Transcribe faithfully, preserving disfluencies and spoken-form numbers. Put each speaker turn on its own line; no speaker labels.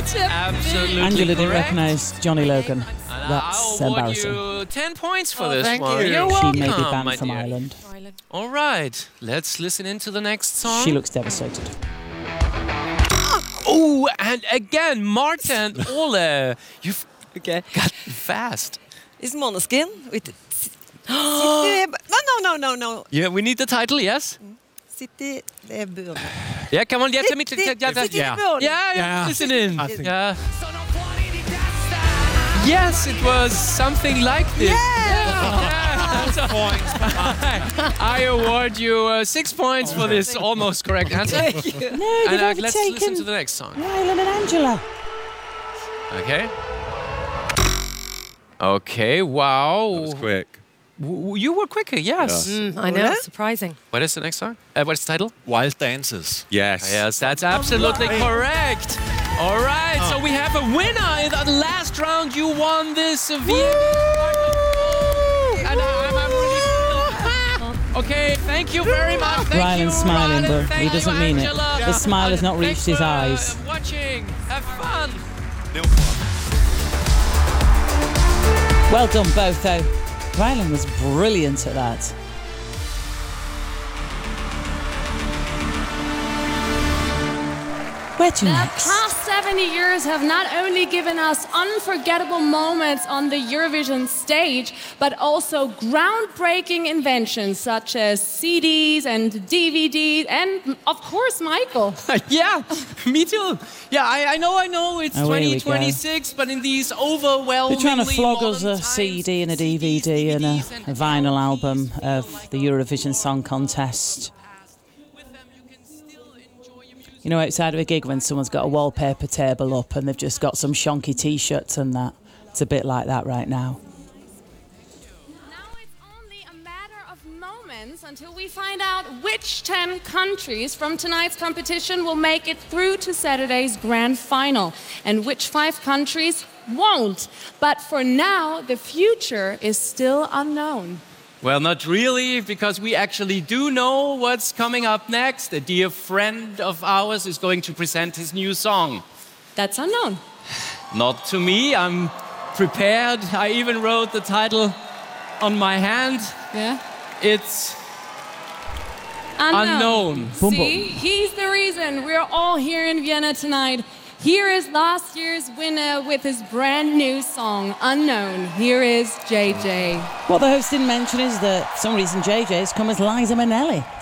Absolutely
Angela didn't
correct.
recognise Johnny Logan. That's
I'll award
embarrassing.
you ten points for
Oh,
this
thank
one.
you.
You're
She
welcome,
may be
my
banned from
dear.
Ireland.
All right, let's listen into the next song.
She looks devastated.
Oh, and again, Martin Ole, you've
Okay.
got fast.
It's Måneskin with City. No, no, no, no, no.
Yeah, we need the title, yes?
City de Burn.
Yeah, come on, yeah, tell me.
City,
Yeah, yeah,
City
yeah.
de Burn.
Yeah,
Yeah.
listen in.
I think-
Yeah. Yes, it was something like this. Yeah. So, I award you uh, six points for this almost correct answer.
No,
And
they've
uh, let's listen
overtaken
to the next song.
Rylan and Angela.
Okay. Okay, wow.
That was quick.
W- you were quicker, yes.
Mm,
I know, surprising.
What is the next song? Uh, what's the title?
Wild Dances. Yes.
Yes, that's absolutely correct. All right, so we have a winner in the last round. You won this V I P. And I'm, I'm really Okay, thank you very much. Thank you,
Rylan's smiling,
Rylan.
but
Thank
he
you,
doesn't mean it.
Angela.
The smile has not
And
reached
thanks
his
for, uh,
eyes.
Watching, have fun.
No problem.
Well done, both, though. Rylan was brilliant at that. Where to
The
next?
past seventy years have not only given us unforgettable moments on the Eurovision stage, but also groundbreaking inventions such as C Ds and D V Ds, and of course, Michael.
Yeah, me too. Yeah, I, I know, I know, it's
Oh, here we
twenty
go.
twenty-six, but in these overwhelmingly
They're trying to flog us
modern
a C D and a
times,
D V D
C Ds,
and a,
D V Ds
a vinyl album of the Eurovision Song Contest. You know, outside of a gig when someone's got a wallpaper table up and they've just got some shonky T-shirts and that. It's a bit like that right now.
Now it's only a matter of moments until we find out which ten countries from tonight's competition will make it through to Saturday's grand final and which five countries won't. But for now, the future is still unknown.
Well, not really, because we actually do know what's coming up next. A dear friend of ours is going to present his new song.
That's unknown.
Not to me, I'm prepared. I even wrote the title on my hand.
Yeah.
It's
Unknown.
unknown.
Boom,
See, he's the reason we're all here in Vienna tonight. Here is last year's winner with his brand new song, Unknown. Here is J J.
What the host didn't mention is that for some reason J J's come as Liza Minnelli.